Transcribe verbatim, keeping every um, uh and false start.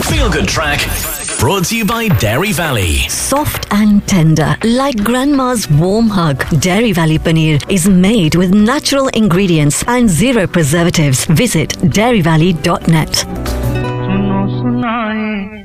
Feel Good track brought to you by Dairy Valley. Soft and tender, like grandma's warm hug. Dairy Valley paneer is made with natural ingredients and zero preservatives. Visit dairy valley dot net.